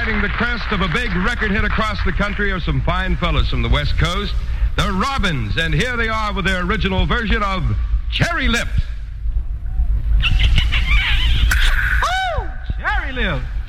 riding the crest of a big record hit across the country are some fine fellas from the West Coast, the Robins, and here they are with their original version of Cherry Lips. Oh, Cherry Lips.